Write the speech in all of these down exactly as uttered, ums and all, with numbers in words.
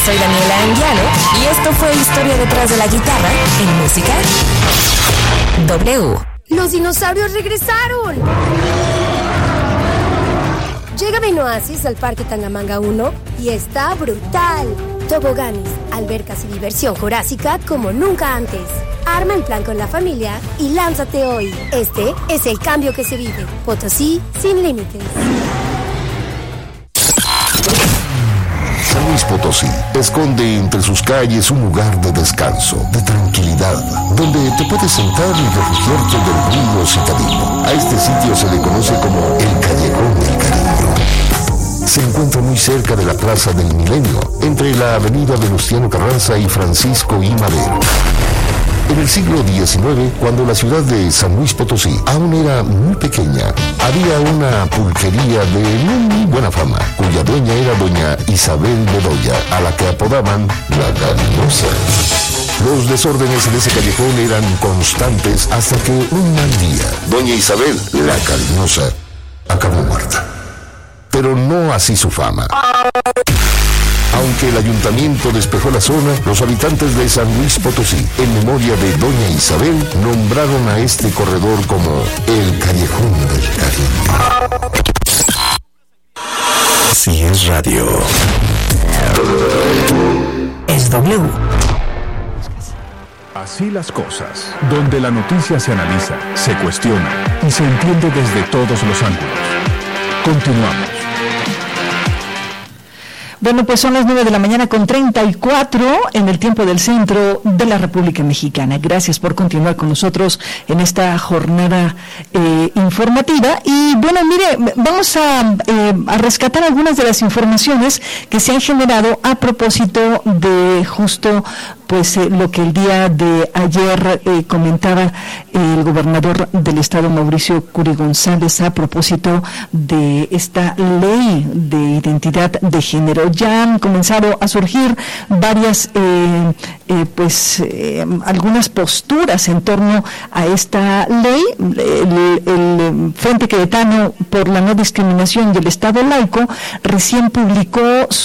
soy Daniela Anguiano y esto fue Historia detrás de la guitarra en Música W. ¡Los dinosaurios regresaron! Llega Benoasis al Parque Tangamanga uno y está brutal. Toboganes, albercas y diversión jurásica como nunca antes. Arma el plan con la familia y lánzate hoy. Este es el cambio que se vive. Potosí sin límites. San Luis Potosí esconde entre sus calles un lugar de descanso, de tranquilidad, donde te puedes sentar y refugiarte del ruido citadino. A este sitio se le conoce como el Callejón del Cariño. Se encuentra muy cerca de la Plaza del Milenio, entre la avenida Venustiano Carranza y Francisco I. Madero. En el siglo diecinueve, cuando la ciudad de San Luis Potosí aún era muy pequeña, había una pulquería de muy buena fama, cuya dueña era doña Isabel Bedoya, a la que apodaban la Cariñosa. Los desórdenes en ese callejón eran constantes hasta que un mal día, doña Isabel, la Cariñosa, acabó muerta. Pero no así su fama. Aunque el ayuntamiento despejó la zona, los habitantes de San Luis Potosí, en memoria de doña Isabel, nombraron a este corredor como el Callejón del Cariño. Si es radio, es W. Así las cosas, donde la noticia se analiza, se cuestiona y se entiende desde todos los ángulos. Continuamos. Bueno, pues son las nueve de la mañana con treinta y cuatro en el tiempo del centro de la República Mexicana. Gracias por continuar con nosotros en esta jornada eh, informativa. Y bueno, mire, vamos a, eh, a rescatar algunas de las informaciones que se han generado a propósito de justo pues eh, lo que el día de ayer eh, comentaba eh, el gobernador del estado, Mauricio Curi González, a propósito de esta ley de identidad de género. Ya han comenzado a surgir varias, eh, eh, pues, eh, algunas posturas en torno a esta ley. El, el Frente Queretano por la No Discriminación del Estado Laico recién publicó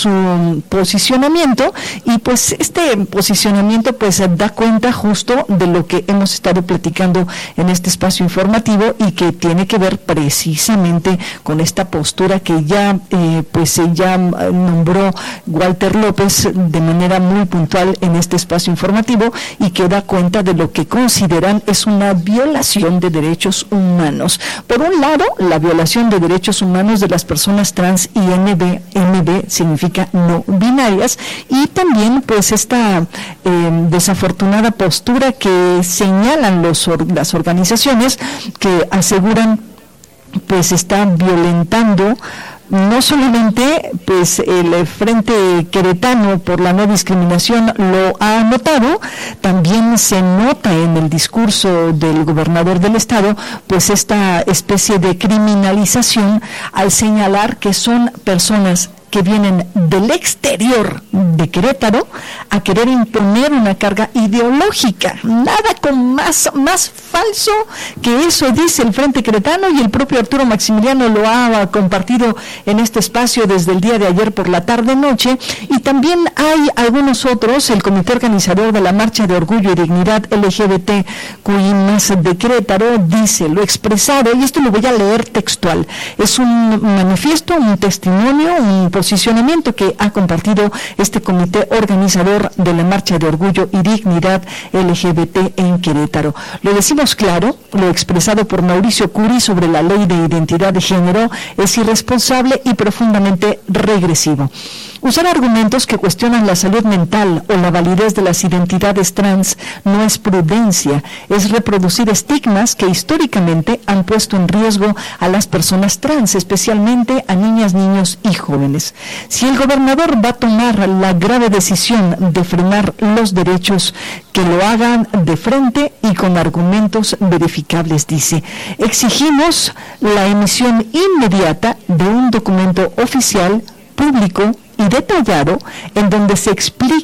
su posicionamiento y pues este posicionamiento pues da cuenta justo de lo que hemos estado platicando en este espacio informativo y que tiene que ver precisamente con esta postura que ya eh, pues ya nombró Walter López de manera muy puntual en este espacio informativo y que da cuenta de lo que consideran es una violación de derechos humanos. Por un lado, la violación de derechos humanos de las personas trans y N B, N B significa no binarias, y también pues esta eh, desafortunada postura que señalan los, las organizaciones que aseguran pues están violentando no solamente pues el Frente Queretano por la No Discriminación lo ha notado, también se nota en el discurso del gobernador del estado pues esta especie de criminalización al señalar que son personas que vienen del exterior de Querétaro a querer imponer una carga ideológica. Nada con más, más falso que eso, dice el Frente Queretano, y el propio Arturo Maximiliano lo ha compartido en este espacio desde el día de ayer por la tarde-noche. Y también hay algunos otros, el comité organizador de la Marcha de Orgullo y Dignidad L G B T Q I más de Querétaro dice lo expresado, y esto lo voy a leer textual, es un manifiesto, un testimonio, un posicionamiento que ha compartido este comité organizador de la Marcha de Orgullo y Dignidad L G B T en Querétaro. Lo decimos claro, lo expresado por Mauricio Curi sobre la ley de identidad de género es irresponsable y profundamente regresivo. Usar argumentos que cuestionan la salud mental o la validez de las identidades trans no es prudencia, es reproducir estigmas que históricamente han puesto en riesgo a las personas trans, especialmente a niñas, niños y jóvenes. Si el gobernador va a tomar la grave decisión de frenar los derechos, que lo hagan de frente y con argumentos verificables, dice. Exigimos la emisión inmediata de un documento oficial, público y detallado en donde se expliquen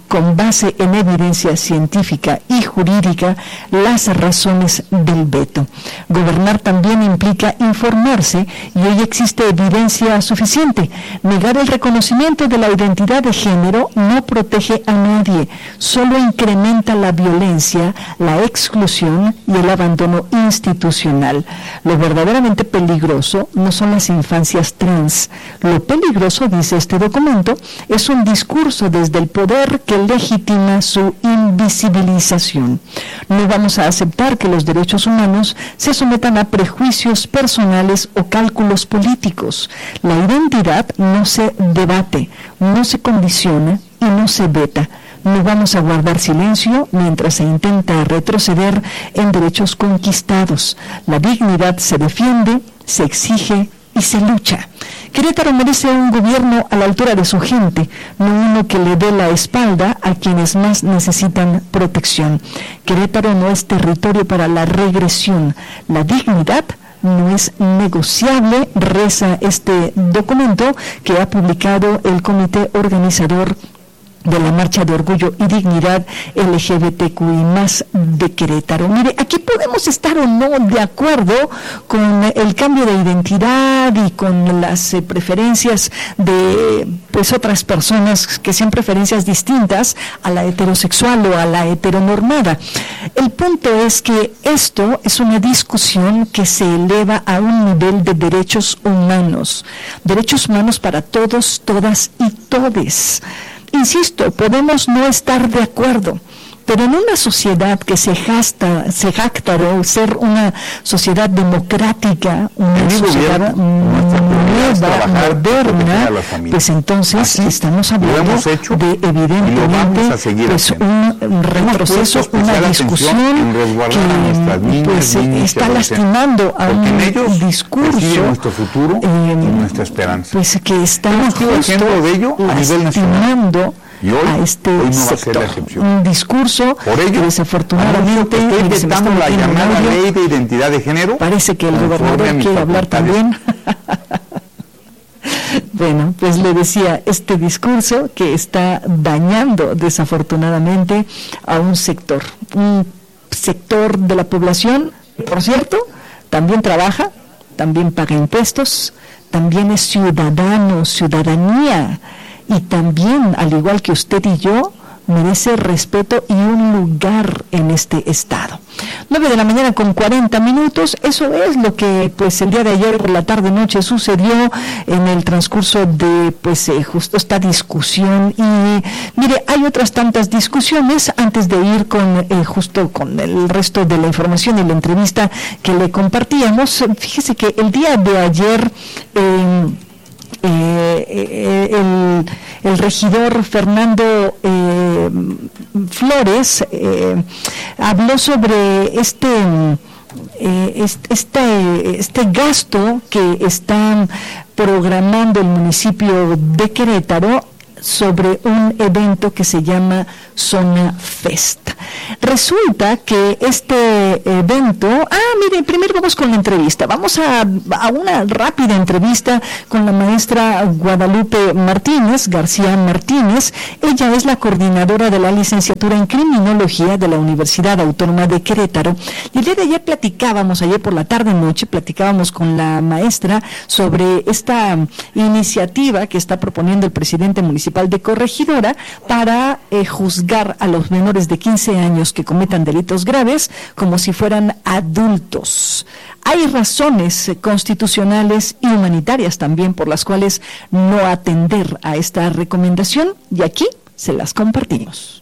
con base en evidencia científica y jurídica, las razones del veto. Gobernar también implica informarse y hoy existe evidencia suficiente. Negar el reconocimiento de la identidad de género no protege a nadie, solo incrementa la violencia, la exclusión y el abandono institucional. Lo verdaderamente peligroso no son las infancias trans. Lo peligroso, dice este documento, es un discurso desde el poder que legitima su invisibilización. No vamos a aceptar que los derechos humanos se sometan a prejuicios personales o cálculos políticos. La identidad no se debate, no se condiciona y no se veta. No vamos a guardar silencio mientras se intenta retroceder en derechos conquistados. La dignidad se defiende, se exige y se lucha. Querétaro merece un gobierno a la altura de su gente, no uno que le dé la espalda a quienes más necesitan protección. Querétaro no es territorio para la regresión. La dignidad no es negociable, reza este documento que ha publicado el comité organizador de la Marcha de Orgullo y Dignidad L G B T Q I más de Querétaro. Mire, aquí podemos estar o no de acuerdo con el cambio de identidad y con las eh, preferencias de pues otras personas que sean preferencias distintas a la heterosexual o a la heteronormada. El punto es que esto es una discusión que se eleva a un nivel de derechos humanos, derechos humanos para todos, todas y todes. Insisto, podemos no estar de acuerdo, pero en una sociedad que se jacta, se jacta de ser una sociedad democrática, una sociedad nueva, moderna, pues entonces así estamos hablando de evidentemente pues un retroceso, una discusión que pues está lastimando a un discurso nuestro futuro eh, y nuestra esperanza. Pues que está justo de ello a nivel lastimando y hoy, a este hoy no sector. Va a ser la excepción. Un discurso Por ello, que desafortunadamente estoy vetando la llamada audio, ley de identidad de género. Parece que el gobernador quiere hablar también. Bueno, pues le decía, este discurso que está dañando desafortunadamente a un sector, un sector de la población, por cierto, también trabaja, también paga impuestos, también es ciudadano, ciudadanía, y también, al igual que usted y yo, merece respeto y un lugar en este estado. nueve de la mañana con cuarenta minutos, eso es lo que pues el día de ayer por la tarde noche sucedió en el transcurso de pues eh, justo esta discusión. Y mire, hay otras tantas discusiones antes de ir con eh, justo con el resto de la información y la entrevista que le compartíamos. Fíjese que el día de ayer eh, Eh, eh, el, el regidor Fernando eh, Flores eh, habló sobre este eh, este este gasto que están programando el municipio de Querétaro sobre un evento que se llama Zona Fest. Resulta que este evento, ah, mire, primero vamos con la entrevista, vamos a, a una rápida entrevista con la maestra Guadalupe Martínez, García Martínez. Ella es la coordinadora de la licenciatura en Criminología de la Universidad Autónoma de Querétaro. Y el día de ayer platicábamos, ayer por la tarde noche, platicábamos con la maestra sobre esta iniciativa que está proponiendo el presidente municipal de Corregidora para eh, juzgar a los menores de quince años que cometan delitos graves como si fueran adultos. Hay razones constitucionales y humanitarias también por las cuales no atender a esta recomendación y aquí se las compartimos.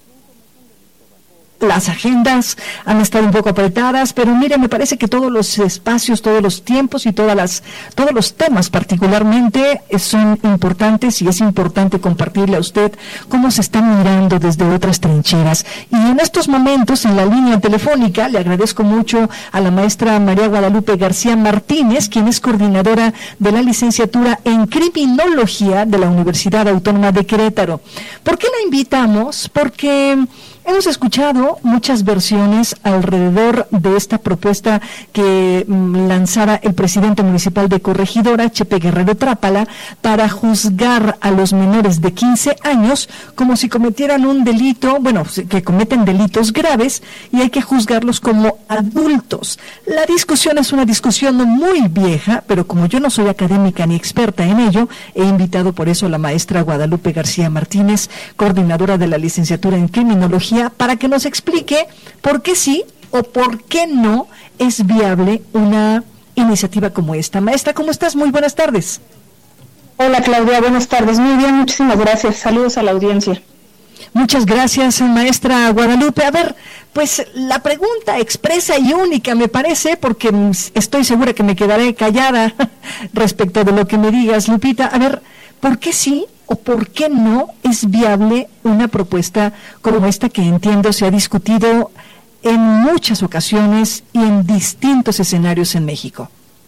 Las agendas han estado un poco apretadas, pero mire, me parece que todos los espacios, todos los tiempos y todas las, todos los temas particularmente son importantes y es importante compartirle a usted cómo se está mirando desde otras trincheras. Y en estos momentos, en la línea telefónica, le agradezco mucho a la maestra María Guadalupe García Martínez, quien es coordinadora de la licenciatura en Criminología de la Universidad Autónoma de Querétaro. ¿Por qué la invitamos? Porque Hemos escuchado muchas versiones alrededor de esta propuesta que mm, lanzara el presidente municipal de Corregidora, Chepe Guerrero Trápala, para juzgar a los menores de quince años como si cometieran un delito, bueno, que cometen delitos graves y hay que juzgarlos como adultos. La discusión es una discusión muy vieja, pero como yo no soy académica ni experta en ello, he invitado por eso a la maestra Guadalupe García Martínez, coordinadora de la licenciatura en Criminología, para que nos explique por qué sí o por qué no es viable una iniciativa como esta. Maestra, ¿cómo estás? Muy buenas tardes. Hola Claudia, buenas tardes. Muy bien, muchísimas gracias. Saludos a la audiencia. Muchas gracias, maestra Guadalupe. A ver, pues la pregunta expresa y única me parece, porque estoy segura que me quedaré callada respecto de lo que me digas, Lupita. A ver, ¿por qué sí o por qué no es viable una propuesta como esta que entiendo se ha discutido en muchas ocasiones y en distintos escenarios en México?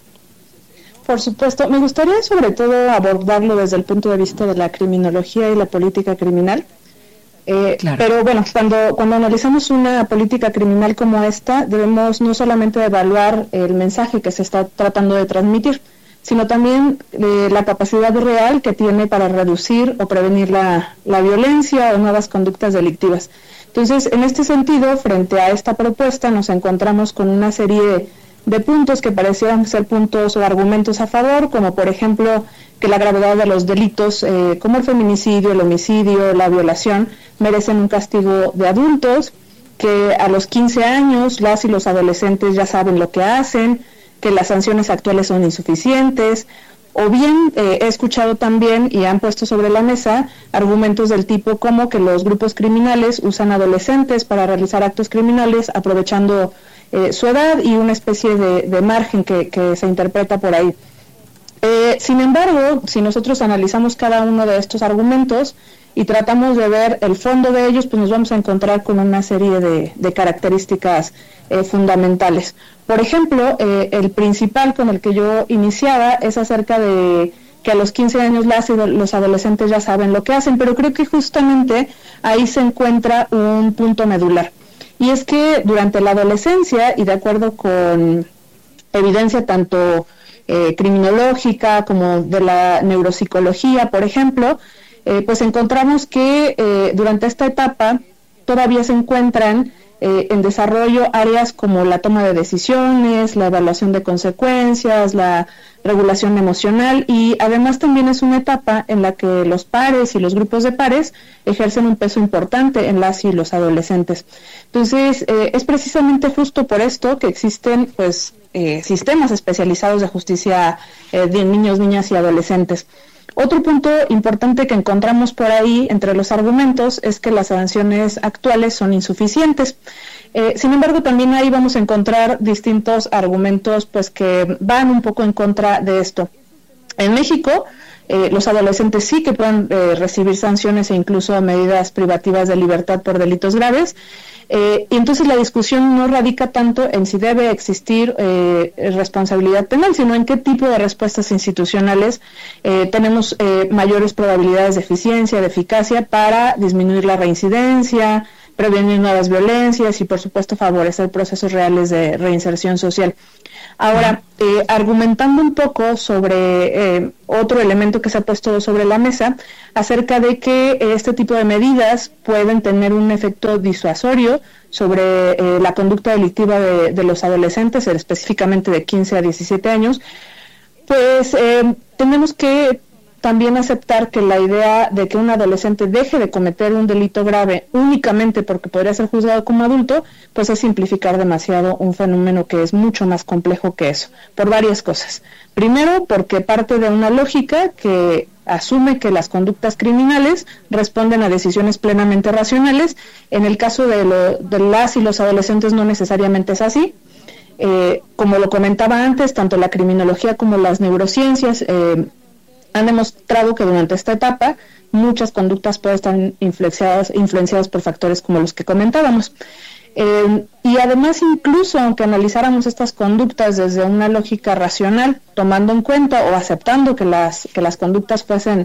Por supuesto, me gustaría sobre todo abordarlo desde el punto de vista de la criminología y la política criminal. Eh, claro. Pero bueno, cuando, cuando analizamos una política criminal como esta, debemos no solamente evaluar el mensaje que se está tratando de transmitir, sino también eh, la capacidad real que tiene para reducir o prevenir la, la violencia o nuevas conductas delictivas. Entonces, en este sentido, frente a esta propuesta, nos encontramos con una serie de puntos que parecieran ser puntos o argumentos a favor, como por ejemplo que la gravedad de los delitos eh, como el feminicidio, el homicidio, la violación, merecen un castigo de adultos, que a los quince años las y los adolescentes ya saben lo que hacen, que las sanciones actuales son insuficientes, o bien eh, he escuchado también y han puesto sobre la mesa argumentos del tipo como que los grupos criminales usan adolescentes para realizar actos criminales aprovechando eh, su edad y una especie de, de margen que, que se interpreta por ahí. Eh, sin embargo, si nosotros analizamos cada uno de estos argumentos y tratamos de ver el fondo de ellos, pues nos vamos a encontrar con una serie de, de características eh, fundamentales. Por ejemplo, eh, el principal con el que yo iniciaba es acerca de que a los quince años las y los adolescentes ya saben lo que hacen, pero creo que justamente ahí se encuentra un punto medular. Y es que durante la adolescencia, y de acuerdo con evidencia tanto eh, criminológica como de la neuropsicología, por ejemplo, eh, pues encontramos que eh, durante esta etapa todavía se encuentran eh, en desarrollo áreas como la toma de decisiones, la evaluación de consecuencias, la regulación emocional, y además también es una etapa en la que los pares y los grupos de pares ejercen un peso importante en las y los adolescentes. Entonces, eh, es precisamente justo por esto que existen pues eh, sistemas especializados de justicia eh, de niños, niñas y adolescentes. Otro punto importante que encontramos por ahí entre los argumentos es que las sanciones actuales son insuficientes. Eh, sin embargo, también ahí vamos a encontrar distintos argumentos pues que van un poco en contra de esto. En México, eh, los adolescentes sí que pueden eh, recibir sanciones e incluso medidas privativas de libertad por delitos graves. Eh, y entonces la discusión no radica tanto en si debe existir eh, responsabilidad penal, sino en qué tipo de respuestas institucionales eh, tenemos eh, mayores probabilidades de eficiencia, de eficacia para disminuir la reincidencia, prevenir nuevas violencias y por supuesto favorecer procesos reales de reinserción social. Ahora, eh, argumentando un poco sobre eh, otro elemento que se ha puesto sobre la mesa, acerca de que eh, este tipo de medidas pueden tener un efecto disuasorio sobre eh, la conducta delictiva de, de los adolescentes, específicamente de quince a diecisiete años, pues eh, tenemos que también aceptar que la idea de que un adolescente deje de cometer un delito grave únicamente porque podría ser juzgado como adulto, pues es simplificar demasiado un fenómeno que es mucho más complejo que eso, por varias cosas. Primero, porque parte de una lógica que asume que las conductas criminales responden a decisiones plenamente racionales. En el caso de, lo, de las y los adolescentes no necesariamente es así. Eh, como lo comentaba antes, tanto la criminología como las neurociencias eh, han demostrado que durante esta etapa muchas conductas pueden estar influenciadas, influenciadas por factores como los que comentábamos. Eh, y además, incluso aunque analizáramos estas conductas desde una lógica racional, tomando en cuenta o aceptando que las, que las conductas fuesen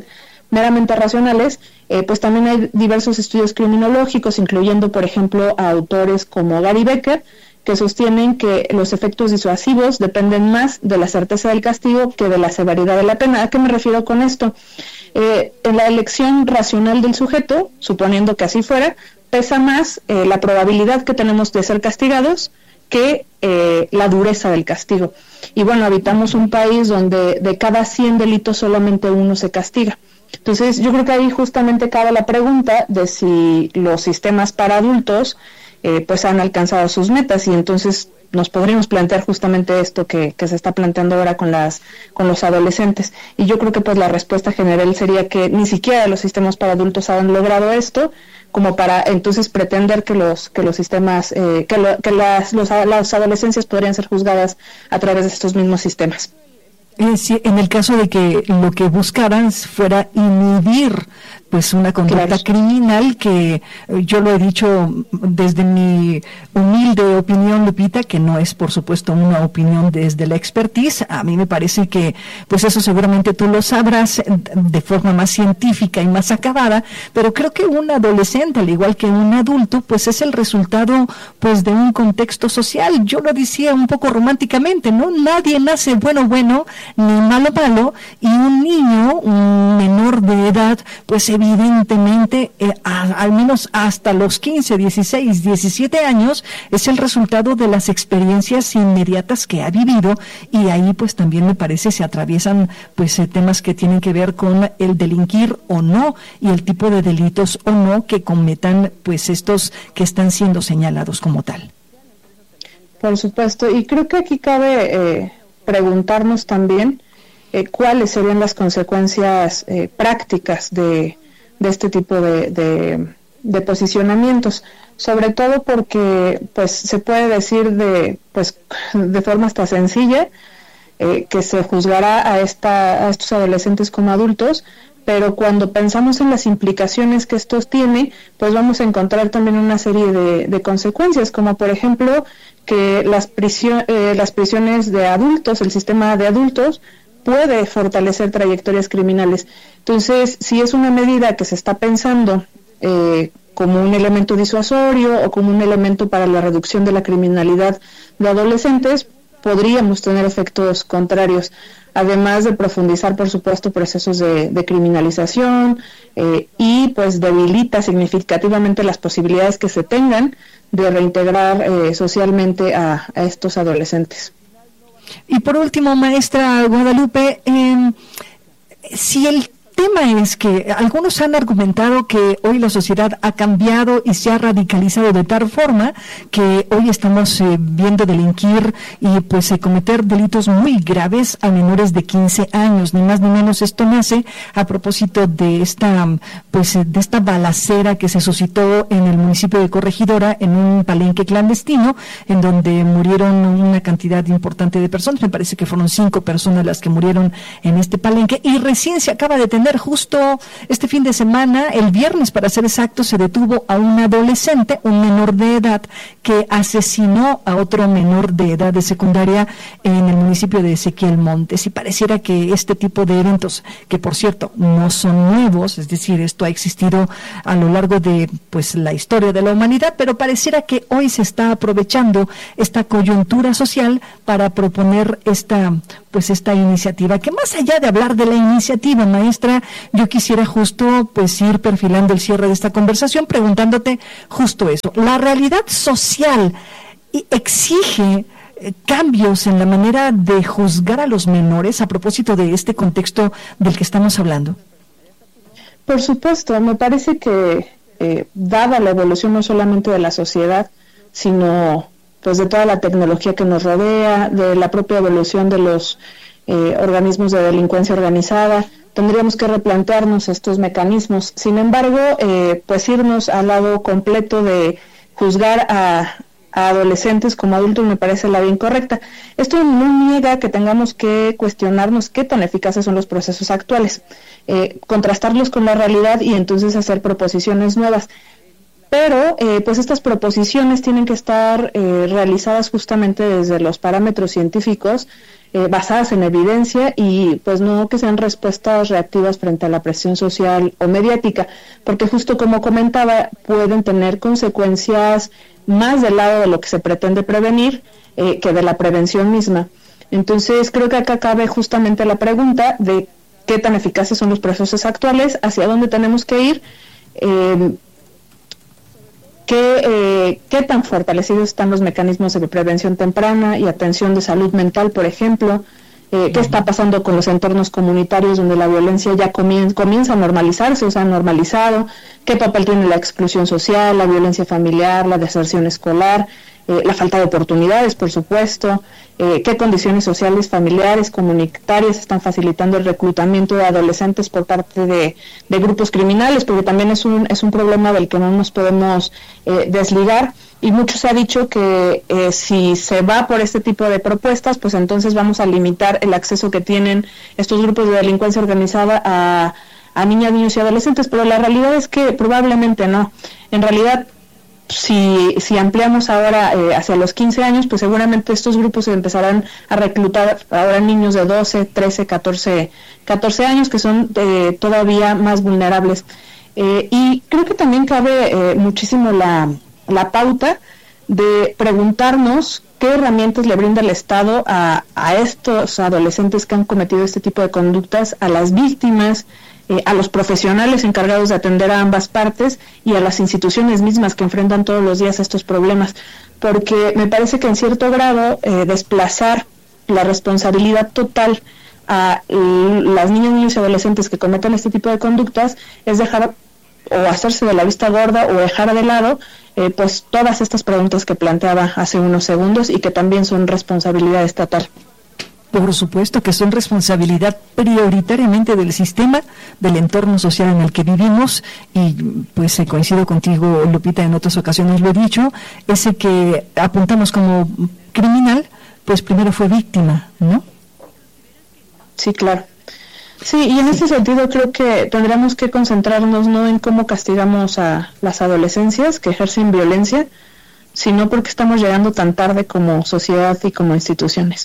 meramente racionales, eh, pues también hay diversos estudios criminológicos, incluyendo, por ejemplo, a autores como Gary Becker, que sostienen que los efectos disuasivos dependen más de la certeza del castigo que de la severidad de la pena. ¿A qué me refiero con esto? Eh, en la elección racional del sujeto, suponiendo que así fuera, pesa más eh, la probabilidad que tenemos de ser castigados que eh, la dureza del castigo. Y bueno, habitamos un país donde de cada cien delitos solamente uno se castiga. Entonces, yo creo que ahí justamente cabe la pregunta de si los sistemas para adultos eh, pues han alcanzado sus metas, y entonces nos podríamos plantear justamente esto que, que se está planteando ahora con las con los adolescentes. Y yo creo que pues la respuesta general sería que ni siquiera los sistemas para adultos han logrado esto, como para entonces pretender que los que los sistemas eh, que, lo, que las los, las adolescencias podrían ser juzgadas a través de estos mismos sistemas. Eh, sí, en el caso de que lo que buscaran fuera inhibir pues una conducta claro. criminal, que yo lo he dicho desde mi humilde opinión, Lupita, que no es por supuesto una opinión desde la expertise. A mí me parece que pues eso seguramente tú lo sabrás de forma más científica y más acabada, pero creo que un adolescente, al igual que un adulto, pues es el resultado pues de un contexto social. Yo lo decía un poco románticamente, ¿no? Nadie nace bueno bueno ni malo malo, y un niño, un menor de edad, pues evidentemente, eh, a, al menos hasta los quince, dieciséis, diecisiete años, es el resultado de las experiencias inmediatas que ha vivido, y ahí pues también me parece se atraviesan pues eh, temas que tienen que ver con el delinquir o no, y el tipo de delitos o no que cometan pues estos que están siendo señalados como tal. Por supuesto, y creo que aquí cabe eh, preguntarnos también eh, cuáles serían las consecuencias eh, prácticas de de este tipo de, de, de posicionamientos, sobre todo porque pues se puede decir de pues de forma hasta sencilla eh, que se juzgará a esta a estos adolescentes como adultos, pero cuando pensamos en las implicaciones que esto tiene, pues vamos a encontrar también una serie de, de consecuencias, como por ejemplo que las prisión, eh, las prisiones de adultos, el sistema de adultos puede fortalecer trayectorias criminales. Entonces, si es una medida que se está pensando eh, como un elemento disuasorio o como un elemento para la reducción de la criminalidad de adolescentes, podríamos tener efectos contrarios, además de profundizar, por supuesto, procesos de, de criminalización eh, y pues debilita significativamente las posibilidades que se tengan de reintegrar eh, socialmente a, a estos adolescentes. Y por último, maestra Guadalupe, eh, si el tema es que algunos han argumentado que hoy la sociedad ha cambiado y se ha radicalizado de tal forma que hoy estamos eh, viendo delinquir y pues eh, cometer delitos muy graves a menores de quince años, ni más ni menos. Esto nace a propósito de esta pues eh, de esta balacera que se suscitó en el municipio de Corregidora, en un palenque clandestino, en donde murieron una cantidad importante de personas. Me parece que fueron cinco personas las que murieron en este palenque, y recién se acaba de tener justo este fin de semana, el viernes para ser exacto, se detuvo a un adolescente, un menor de edad, que asesinó a otro menor de edad de secundaria en el municipio de Ezequiel Montes. Y pareciera que este tipo de eventos, que por cierto no son nuevos, es decir, esto ha existido a lo largo de pues la historia de la humanidad, pero pareciera que hoy se está aprovechando esta coyuntura social para proponer esta pues esta iniciativa, que más allá de hablar de la iniciativa, maestra, yo quisiera justo pues ir perfilando el cierre de esta conversación preguntándote justo eso. La realidad social exige eh, cambios en la manera de juzgar a los menores a propósito de este contexto del que estamos hablando. Por supuesto, me parece que eh, dada la evolución no solamente de la sociedad, sino pues de toda la tecnología que nos rodea, de la propia evolución de los eh, organismos de delincuencia organizada, tendríamos que replantearnos estos mecanismos. Sin embargo, eh, pues irnos al lado completo de juzgar a, a adolescentes como adultos me parece la vía incorrecta. Esto no niega que tengamos que cuestionarnos qué tan eficaces son los procesos actuales, eh, contrastarlos con la realidad y entonces hacer proposiciones nuevas. Pero eh, pues estas proposiciones tienen que estar eh, realizadas justamente desde los parámetros científicos eh, basadas en evidencia y pues no que sean respuestas reactivas frente a la presión social o mediática, porque justo como comentaba, pueden tener consecuencias más del lado de lo que se pretende prevenir eh, que de la prevención misma. Entonces creo que acá cabe justamente la pregunta de qué tan eficaces son los procesos actuales, hacia dónde tenemos que ir, eh, qué, eh, qué tan fortalecidos están los mecanismos de prevención temprana y atención de salud mental, por ejemplo, eh, qué está pasando con los entornos comunitarios donde la violencia ya comienza, comienza a normalizarse o se ha normalizado, qué papel tiene la exclusión social, la violencia familiar, la deserción escolar, Eh, la falta de oportunidades, por supuesto, eh, qué condiciones sociales, familiares, comunitarias están facilitando el reclutamiento de adolescentes por parte de, de grupos criminales, porque también es un es un problema del que no nos podemos eh, desligar, y mucho se ha dicho que eh, si se va por este tipo de propuestas, pues entonces vamos a limitar el acceso que tienen estos grupos de delincuencia organizada a, a niñas, niños y adolescentes, pero la realidad es que probablemente no. En realidad, Si, si ampliamos ahora eh, hacia los quince años, pues seguramente estos grupos se empezarán a reclutar ahora niños de doce, trece, catorce, catorce años, que son eh, todavía más vulnerables. Eh, y creo que también cabe eh, muchísimo la, la pauta de preguntarnos qué herramientas le brinda el Estado a, a estos adolescentes que han cometido este tipo de conductas, a las víctimas, Eh, a los profesionales encargados de atender a ambas partes y a las instituciones mismas que enfrentan todos los días estos problemas, porque me parece que en cierto grado eh, desplazar la responsabilidad total a l- las niñas, niños y adolescentes que cometen este tipo de conductas es dejar o hacerse de la vista gorda o dejar de lado eh, pues todas estas preguntas que planteaba hace unos segundos y que también son responsabilidad estatal. Por supuesto que son responsabilidad prioritariamente del sistema, del entorno social en el que vivimos, y pues coincido contigo, Lupita, en otras ocasiones lo he dicho, ese que apuntamos como criminal, pues primero fue víctima, ¿no? Sí, claro. Sí, y en ese sentido creo que tendríamos que concentrarnos no en cómo castigamos a las adolescencias que ejercen violencia, sino porque estamos llegando tan tarde como sociedad y como instituciones.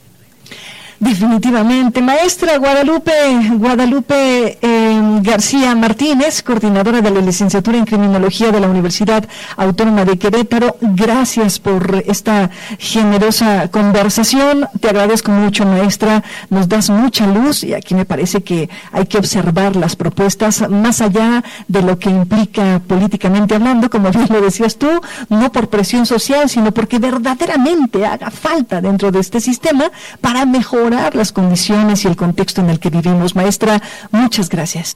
Definitivamente. Maestra Guadalupe, Guadalupe eh, García Martínez, coordinadora de la licenciatura en Criminología de la Universidad Autónoma de Querétaro, gracias por esta generosa conversación. Te agradezco mucho, maestra, nos das mucha luz y aquí me parece que hay que observar las propuestas más allá de lo que implica políticamente hablando, como bien lo decías tú, no por presión social, sino porque verdaderamente haga falta dentro de este sistema para mejorar las condiciones y el contexto en el que vivimos. Maestra, muchas gracias.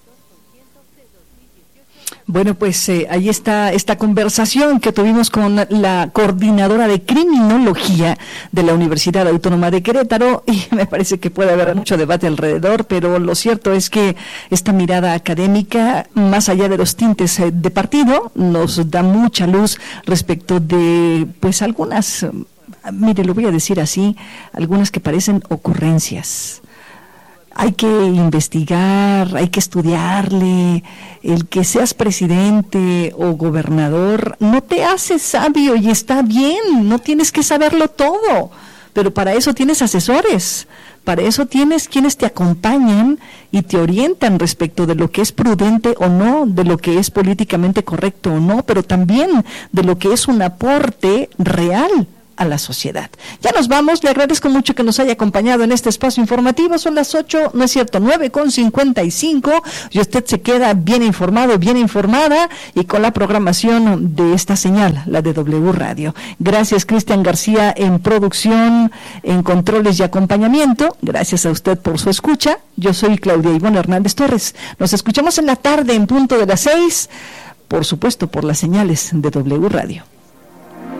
Bueno, pues eh, ahí está esta conversación que tuvimos con la coordinadora de criminología de la Universidad Autónoma de Querétaro, y me parece que puede haber mucho debate alrededor, pero lo cierto es que esta mirada académica, más allá de los tintes eh, de partido, nos da mucha luz respecto de pues algunas, mire, lo voy a decir así, algunas que parecen ocurrencias. Hay que investigar, hay que estudiarle. El que seas presidente o gobernador no te hace sabio y está bien, no tienes que saberlo todo, pero para eso tienes asesores, para eso tienes quienes te acompañan y te orientan respecto de lo que es prudente o no, de lo que es políticamente correcto o no, pero también de lo que es un aporte real a la sociedad. Ya nos vamos, le agradezco mucho que nos haya acompañado en este espacio informativo. Son las ocho, no es cierto, nueve con cincuenta y cinco, y usted se queda bien informado, bien informada, y con la programación de esta señal, la de W Radio. Gracias, Cristian García, en producción, en controles y acompañamiento. Gracias a usted por su escucha. Yo soy Claudia Ivonne Hernández Torres. Nos escuchamos en la tarde en punto de las seis, por supuesto, por las señales de W Radio.